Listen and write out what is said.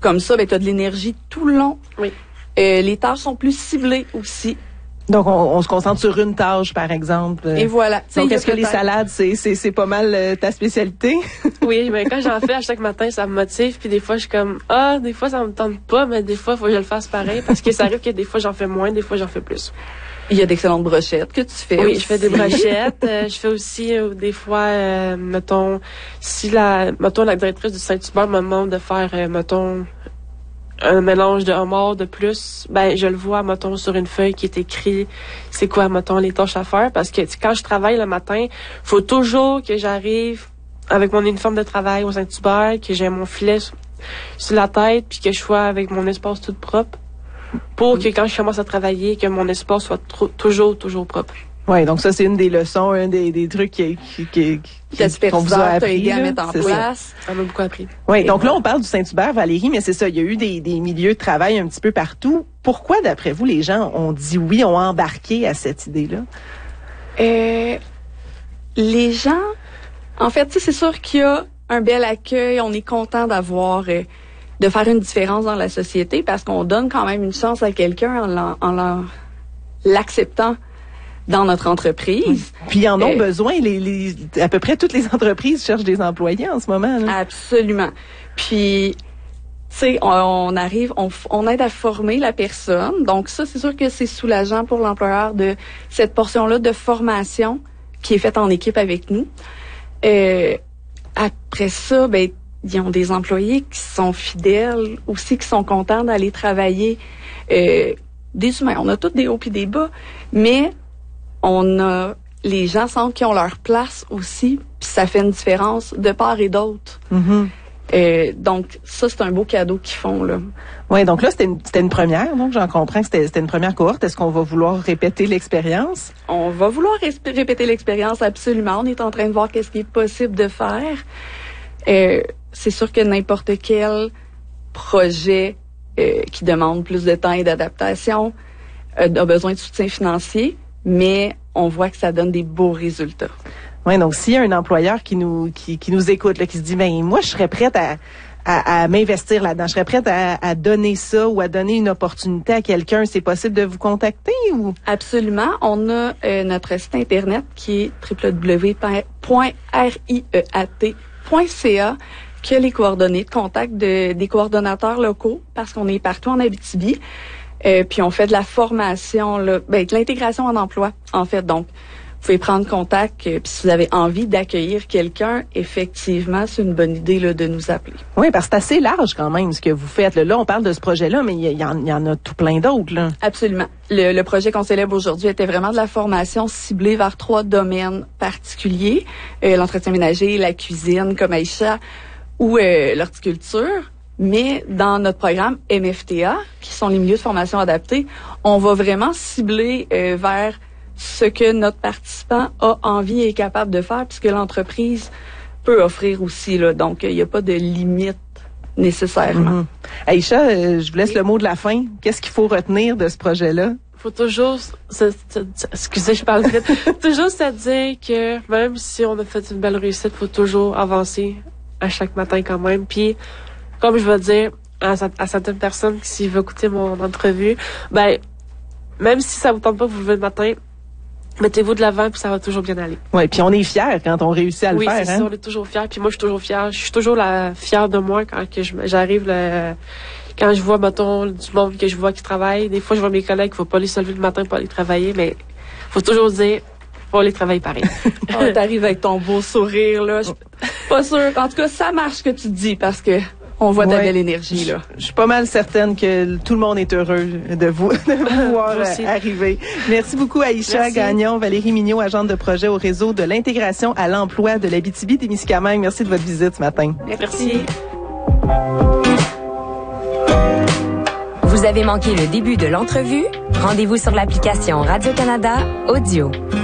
Comme ça, ben, tu as de l'énergie tout le long. Oui. Les tâches sont plus ciblées aussi. Donc, on se concentre sur une tâche, par exemple. Et voilà. Donc, est-ce que les salades, c'est pas mal ta spécialité? Oui, mais quand j'en fais à chaque matin, ça me motive. Puis des fois, je suis comme, des fois, ça me tente pas, mais des fois, il faut que je le fasse pareil. Parce que ça arrive que des fois, j'en fais moins, des fois, j'en fais plus. Il y a d'excellentes brochettes que tu fais. Oui, aussi. je fais des brochettes. Je fais aussi, des fois, mettons, la directrice du Saint-Hubert me demande de faire, un mélange de homard de plus, ben je le vois, mettons, sur une feuille qui est écrit c'est quoi, mettons, les tâches à faire, parce que quand je travaille le matin, faut toujours que j'arrive avec mon uniforme de travail au Saint-Hubert, que j'ai mon filet sur la tête, puis que je sois avec mon espace tout propre, pour que quand je commence à travailler, que mon espace soit toujours propre. Oui, donc ça, c'est une des leçons, un des trucs qu'on vous a appris. Aidé à mettre en place. Ça m'a beaucoup appris. Oui, donc là, on parle du Saint-Hubert, Valérie, mais c'est ça, il y a eu des milieux de travail un petit peu partout. Pourquoi, d'après vous, les gens ont dit oui, ont embarqué à cette idée-là? Les gens, en fait, c'est sûr qu'il y a un bel accueil. On est content de faire une différence dans la société parce qu'on donne quand même une chance à quelqu'un en l'acceptant dans notre entreprise. Puis ils en ont besoin. À peu près toutes les entreprises cherchent des employés en ce moment. Là. Absolument. Puis, tu sais, on arrive, on aide à former la personne. Donc ça, c'est sûr que c'est soulageant pour l'employeur de cette portion-là de formation qui est faite en équipe avec nous. Après ça, ben ils ont des employés qui sont fidèles, aussi qui sont contents d'aller travailler. Des humains, on a tous des hauts et des bas, mais les gens sentent qu'ils ont leur place aussi, puis ça fait une différence de part et d'autre. Mm-hmm. Donc ça, c'est un beau cadeau qu'ils font là. Oui, donc là, c'était une première, donc j'en comprends que c'était une première cohorte. Est-ce qu'on va vouloir répéter l'expérience? On va vouloir répéter l'expérience, absolument. On est en train de voir qu'est-ce qui est possible de faire. C'est sûr que n'importe quel projet qui demande plus de temps et d'adaptation a besoin de soutien financier, mais on voit que ça donne des beaux résultats. Oui, donc s'il y a un employeur qui nous écoute, là, qui se dit, ben moi, je serais prête à m'investir là-dedans, je serais prête à donner ça ou à donner une opportunité à quelqu'un, c'est possible de vous contacter ou? Absolument. On a notre site internet qui est www.rieat.ca qui a les coordonnées de contact des coordonnateurs locaux parce qu'on est partout en Abitibi. Puis on fait de la formation, de l'intégration en emploi, en fait. Donc, vous pouvez prendre contact. Puis si vous avez envie d'accueillir quelqu'un, effectivement, c'est une bonne idée là, de nous appeler. Oui, parce que c'est assez large quand même ce que vous faites. Là, on parle de ce projet-là, mais il y en a tout plein d'autres. Là. Absolument. Le projet qu'on célèbre aujourd'hui était vraiment de la formation ciblée vers 3 domaines particuliers. L'entretien ménager, la cuisine, comme Aïcha, ou l'horticulture. Mais dans notre programme MFTA, qui sont les milieux de formation adaptés, on va vraiment cibler vers ce que notre participant a envie et est capable de faire, puisque l'entreprise peut offrir aussi. Là, donc, il n'y a pas de limite nécessairement. Mm-hmm. Aïcha, je vous laisse le mot de la fin. Qu'est-ce qu'il faut retenir de ce projet-là? Faut toujours excusez, je parle vite. Toujours se dire que même si on a fait une belle réussite, faut toujours avancer à chaque matin quand même. Puis, comme je vais dire à certaines personnes qui s'ils veulent écouter mon entrevue, ben même si ça vous tente pas que vous levez le matin, mettez-vous de l'avant puis ça va toujours bien aller. Oui, puis on est fiers quand on réussit à le faire. Oui, c'est ça, on est toujours fiers. Puis moi, je suis toujours fière. Je suis toujours fière de moi quand j'arrive quand je vois, mettons, du monde que je vois qui travaille. Des fois, je vois mes collègues qu'il faut pas les se lever le matin pour aller travailler, mais faut toujours dire faut aller travailler pareil. T'arrives avec ton beau sourire, là. Je suis pas sûre. En tout cas, ça marche ce que tu dis parce que on voit ta belle énergie, là. Je suis pas mal certaine que tout le monde est heureux de vous voir arriver. Merci beaucoup, Aïcha Gagnon, Valérie Mignot, agente de projet au réseau de l'intégration à l'emploi de l'Abitibi-Témiscamingue. Merci de votre visite ce matin. Merci. Vous avez manqué le début de l'entrevue? Rendez-vous sur l'application Radio-Canada Audio.